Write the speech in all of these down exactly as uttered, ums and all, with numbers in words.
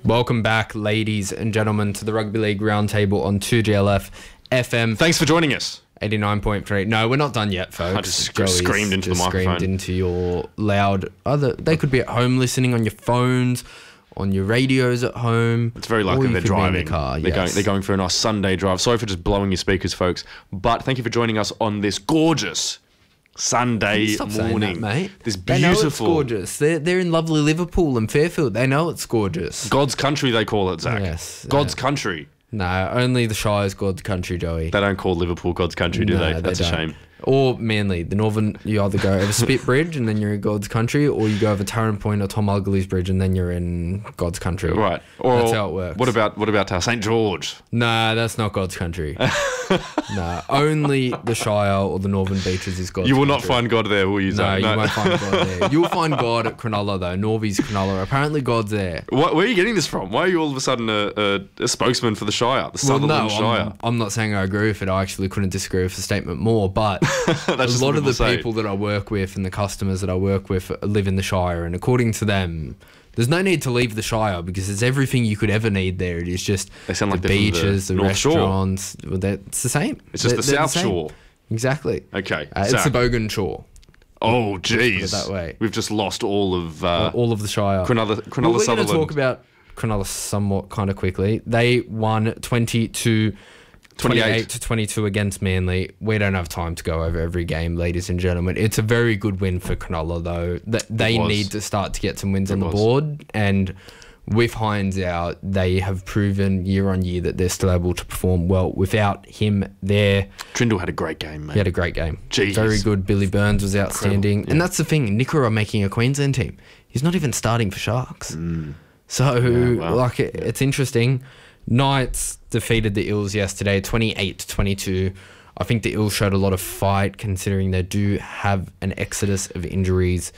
Welcome back, ladies and gentlemen, to the Rugby League Roundtable on two G L F F M. Thanks for joining us. eighty-nine point three. No, we're not done yet, folks. I just sc- Joey's screamed into just the microphone. Screamed into your loud... Other, they could be at home listening on your phones, on your radios at home. It's very likely or you they're could be in driving. the car, they're, yes. going, they're going for a nice Sunday drive. Sorry for just blowing your speakers, folks. But thank you for joining us on this gorgeous Sunday Stop saying morning. that, mate. This They know it's beautiful... gorgeous. They're, they're in lovely Liverpool and Fairfield. They know it's gorgeous. God's country, they call it, Zach. Yes. God's uh, country. No, only the Shire's God's country, Joey. They don't call Liverpool God's country, do No, they? they That's a don't. shame. Or Manly, the northern, you either go over Spit Bridge and then you're in God's country, or you go over Tarrant Point or Tom Ugly's Bridge and then you're in God's country. Right. Or That's how it works. What about what about uh, Saint George? Nah, that's not God's country. Nah, only the Shire or the Northern Beaches is God's You will not country. find God there, will you, No, Zach? you won't find God there. You'll find God at Cronulla, though. Norvy's Cronulla. Apparently, God's there. What, where are you getting this from? Why are you all of a sudden a, a, a spokesman for the Shire, the Well, Sutherland no, Shire? I'm, I'm not saying I agree with it. I actually couldn't disagree with the statement more, but That's a just lot what of the say. people that I work with and the customers that I work with live in the Shire, and according to them, there's no need to leave the Shire because there's everything you could ever need there. It is just They sound like the they're from the beaches, the, North Shore. restaurants. Well, they're- it's the same. It's just They're- the they're South same. Shore. Exactly. Okay, Uh, it's Zach. the Bogan Shore. Oh, put it jeez. that way. We've just lost all of uh, All of the Shire. Cronulla, Cronulla Well, we're going to Sutherland. talk about Cronulla somewhat kind of quickly. They won twenty-two, twenty-eight to twenty-two against Manly. We don't have time to go over every game, ladies and gentlemen. It's a very good win for Cronulla, though. Th- They was. need to start to get some wins It on the was. board. And with Hines out, they have proven year on year that they're still able to perform well without him there. Trindle had a great game, mate. He had a great game. Jeez. Very good. Billy Burns was outstanding. Incredible, And yeah. that's the thing. Nicker are making a Queensland team. He's not even starting for Sharks. So, Yeah, wow. like, it, it's interesting. Knights defeated the Eels yesterday, twenty-eight to twenty-two. I think the Eels showed a lot of fight, considering they do have an exodus of injuries.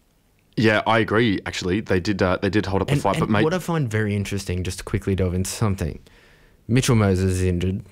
Yeah, I agree. Actually, they did. Uh, they did hold up the And, fight, and but mate, what I find very interesting, just to quickly delve into something, Mitchell Moses is injured,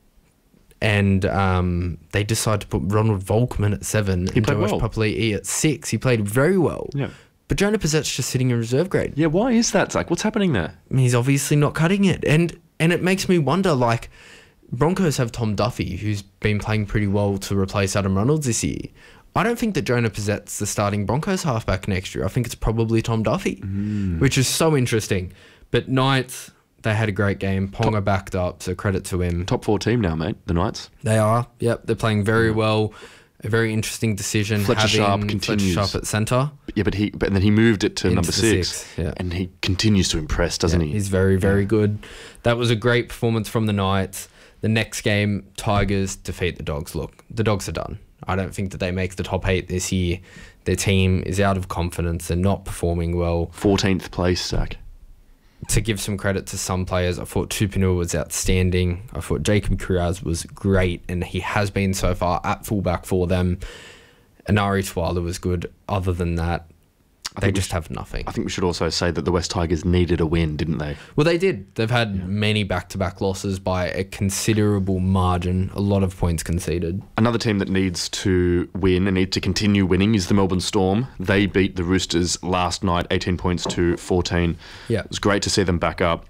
and um, they decide to put Ronald Volkman at seven and played Joash well. Papali'i at six. He played very well. yeah, But Jonah Pizzet's just sitting in reserve grade. yeah. Why is that, Zach? What's happening there? I mean, he's obviously not cutting it. And and it makes me wonder, like, Broncos have Tom Duffy, who's been playing pretty well to replace Adam Reynolds this year. I don't think that Jonah Pizzet's the starting Broncos halfback next year. I think it's probably Tom Duffy, Mm. which is so interesting. But Knights, they had a great game. Ponga backed up, so credit to him. Top four team now, mate. The Knights. They are. Yep, they're playing very well. A very interesting decision. Fletcher having Sharp Fletcher continues. Sharp at centre. Yeah, but he. But then he moved it to Into number the six, six, yeah. and he continues to impress, doesn't Yeah, he? He's very, very good. That was a great performance from the Knights. The next game, Tigers defeat the Dogs. Look, the Dogs are done. I don't think that they make the top eight this year. Their team is out of confidence. They're not performing well. Fourteenth place, Zach. To give some credit to some players, I thought Tupanua was outstanding. I thought Jacob Kiraz was great, and he has been so far at fullback for them. Anari Twala was good. Other than that, they think we just have nothing. I think we should also say that the West Tigers needed a win, didn't they? Well, they did. They've had many back-to-back losses by a considerable margin, a lot of points conceded. Another team that needs to win and need to continue winning is the Melbourne Storm. They beat the Roosters last night, eighteen points to fourteen. Yeah. It was great to see them back up.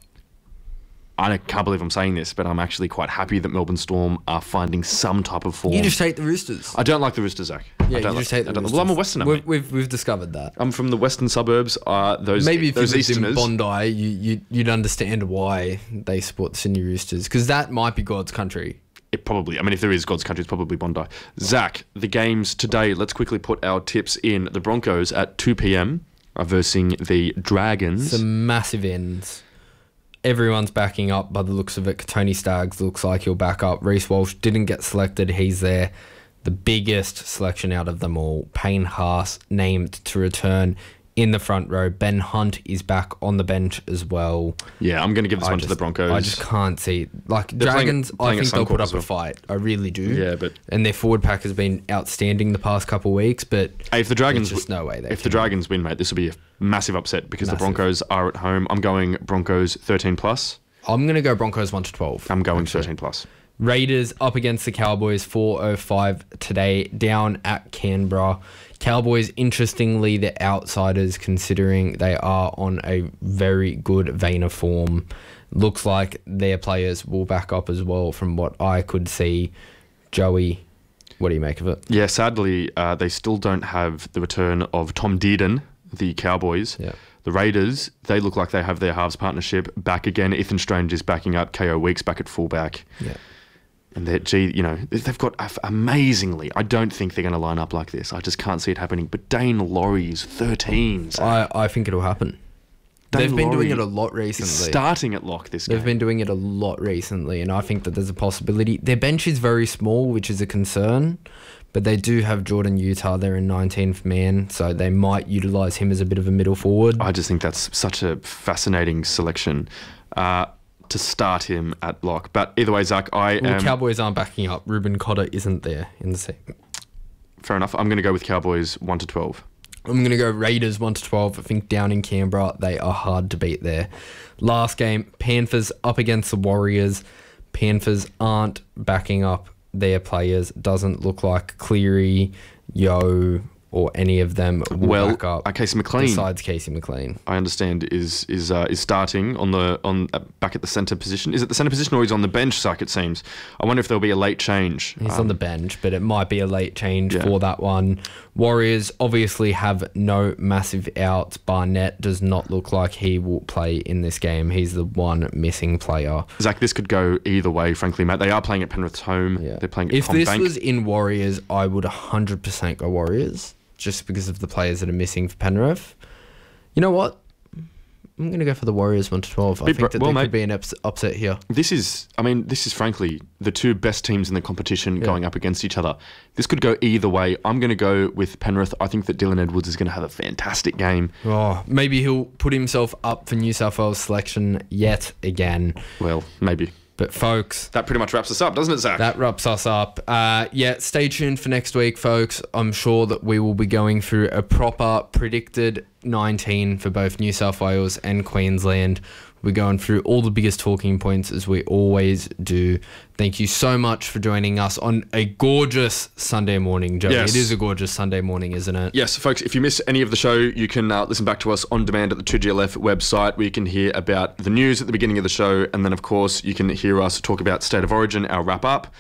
I can't believe I'm saying this, but I'm actually quite happy that Melbourne Storm are finding some type of form. You just hate the Roosters. I don't like the Roosters, Zach. Yeah, I don't you just like, hate the I don't- Roosters. Well, I'm a Westerner. We've, mate. we've, we've discovered that. I'm from the western suburbs. Uh, those Maybe if you those lived in Easterners. Bondi, you, you, you'd understand why they support the Sydney Roosters, because that might be God's country. It probably, I mean, if there is God's country, it's probably Bondi. Zach, the games today, let's quickly put our tips in. The Broncos at two p.m. are versing the Dragons. Some massive ends. Everyone's backing up by the looks of it. Tony Staggs looks like he'll back up. Reece Walsh didn't get selected. He's there. The biggest selection out of them all. Payne Haas named to return in the front row. Ben Hunt is back on the bench as well. Yeah, I'm going to give this I one just, to the Broncos. I just can't see. Like, They're playing- Dragons, playing I at think they'll Suncorp put up as well. a fight. I really do. Yeah, but- And their forward pack has been outstanding the past couple of weeks, but Hey, if the Dragons, there's just no way they if can. the Dragons win, mate, this will be a massive upset because Massive. the Broncos are at home. I'm going Broncos thirteen plus. I'm going to go Broncos one to twelve. I'm going actually. thirteen plus. Raiders up against the Cowboys, four oh five today, down at Canberra. Cowboys, interestingly, the outsiders, considering they are on a very good vein of form. Looks like their players will back up as well from what I could see. Joey, what do you make of it? Yeah, sadly, uh, they still don't have the return of Tom Dearden, the Cowboys. Yeah. The Raiders, they look like they have their halves partnership back again. Ethan Strange is backing up. K O Weeks back at fullback. Yeah. And they're, gee, you know, they've got amazingly. I don't think they're going to line up like this. I just can't see it happening. But Dane Laurie's thirteen. So I, I think it'll happen. Dane They've been Laurie doing it a lot recently. Starting at lock this game. They've been doing it a lot recently, and I think that there's a possibility. Their bench is very small, which is a concern, but they do have Jordan Utah there in nineteenth man, so they might utilise him as a bit of a middle forward. I just think that's such a fascinating selection. Uh, to start him at lock. But either way, Zach, I well, am... Cowboys aren't backing up. Ruben Cotter isn't there in the team. Fair enough. I'm going to go with Cowboys one to twelve. I'm going to go Raiders one to twelve. I think down in Canberra, they are hard to beat there. Last game, Panthers up against the Warriors. Panthers aren't backing up their players. Doesn't look like Cleary, Yo, or any of them will well, back up. Uh, Casey McLean, besides Casey McLean, I understand is is uh, is starting on the on uh, back at the centre position. Is it the centre position or he's on the bench? Zach, it seems. I wonder if there'll be a late change. He's um, on the bench, but it might be a late change yeah. for that one. Warriors obviously have no massive outs. Barnett does not look like he will play in this game. He's the one missing player. Zach, this could go either way, frankly, Matt. They are playing at Penrith's home. Yeah. They're playing at If Combank. this was in Warriors, I would one hundred percent go Warriors, just because of the players that are missing for Penrith. You know what? I'm going to go for the Warriors one to twelve. I Be think br- that well, there mate, could be an ups- upset here. This is, I mean, this is frankly the two best teams in the competition Yeah. going up against each other. This could go either way. I'm going to go with Penrith. I think that Dylan Edwards is going to have a fantastic game. Oh, maybe he'll put himself up for New South Wales selection yet again. Well, maybe. But folks, That pretty much wraps us up, doesn't it, Zach? that wraps us up. Uh, yeah, stay tuned for next week, folks. I'm sure that we will be going through a proper predicted nineteen for both New South Wales and Queensland. We're going through all the biggest talking points as we always do. Thank you so much for joining us on a gorgeous Sunday morning, Joey. Yes. It is a gorgeous Sunday morning, isn't it? Yes, folks, if you miss any of the show, you can uh, listen back to us on demand at the two G L F website, where you can hear about the news at the beginning of the show, and then, of course, you can hear us talk about State of Origin, our wrap-up.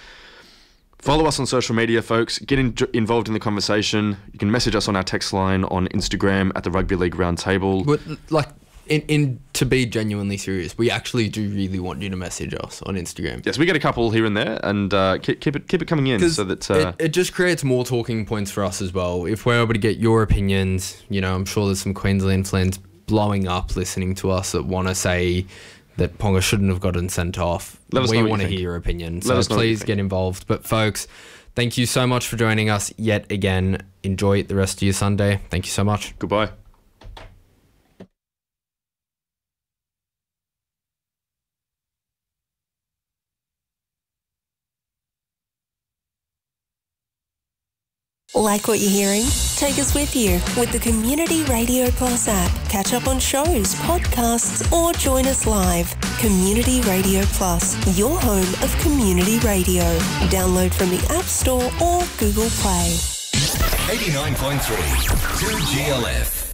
Follow us on social media, folks. Get in, involved in the conversation. You can message us on our text line on Instagram at the Rugby League Roundtable. But, like, in, in to be genuinely serious, we actually do really want you to message us on Instagram. Yes, we get a couple here and there, and uh, keep, keep it keep it coming in so that... Uh, it, it just creates more talking points for us as well. If we're able to get your opinions, you know, I'm sure there's some Queensland fans blowing up listening to us that want to say that Ponga shouldn't have gotten sent off. Let us we know what want you to think. hear your opinion. Let So us know what you please think. get involved. But folks, thank you so much for joining us yet again. Enjoy the rest of your Sunday. Thank you so much. Goodbye. Like what you're hearing? Take us with you with the Community Radio Plus app. Catch up on shows, podcasts, or join us live. Community Radio Plus, your home of community radio. Download from the App Store or Google Play. eighty-nine point three two G L F.